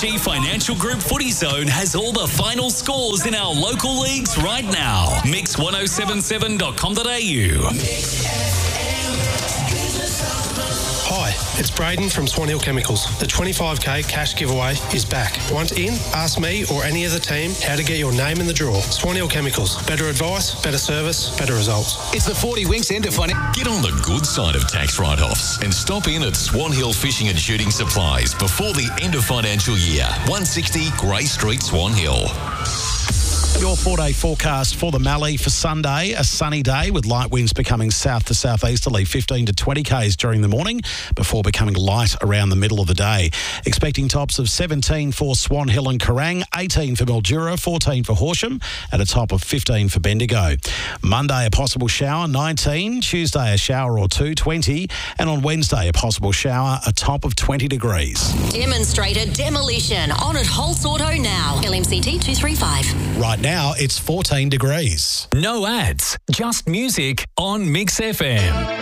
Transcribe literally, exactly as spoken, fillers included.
G Financial Group Footy Zone has all the final scores in our local leagues right now. mix ten seventy-seven dot com dot a u. Hi, it's Braden from Swan Hill Chemicals. The twenty-five K cash giveaway is back. Once in, ask me or any of the team how to get your name in the draw. Swan Hill Chemicals. Better advice, better service, better results. It's the forty Winks end of financial. Get on the good side of tax write-offs and stop in at Swan Hill Fishing and Shooting Supplies before the end of financial year. one sixty Grey Street, Swan Hill. Your four-day forecast for the Mallee for Sunday, a sunny day with light winds becoming south to southeasterly, fifteen to twenty kays during the morning before becoming light around the middle of the day. Expecting tops of seventeen for Swan Hill and Kerrang, eighteen for Mildura, fourteen for Horsham, at a top of fifteen for Bendigo. Monday, a possible shower, nineteen. Tuesday, a shower or two, twenty. And on Wednesday, a possible shower, a top of twenty degrees. Demonstrator demolition on at Holtz Auto now. L M C T two three five. Right now, it's fourteen degrees. No ads, just music on Mix F M.